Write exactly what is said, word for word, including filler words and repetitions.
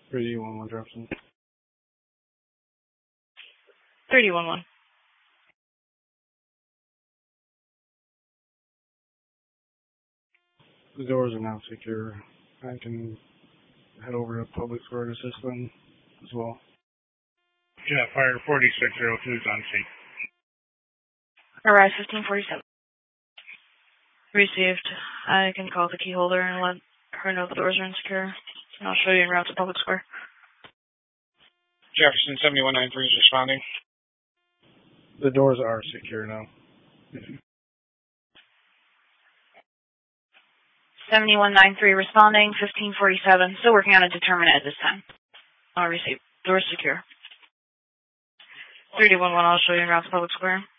three one one Jefferson. three one one. The doors are now secure. I can head over to Public Square to assist them as well. Yeah, Fire forty-six oh two is on scene. Arrive fifteen forty-seven. Received. I can call the key holder and let her know the doors are insecure. And I'll show you en route to Public Square. Jefferson seventy-one ninety-three is responding. The doors are secure now. seventy-one ninety-three responding, fifteen forty-seven. Still working on a determinant at this time. I'll receive. Doors secure. three one one, I'll show you en route to Public Square.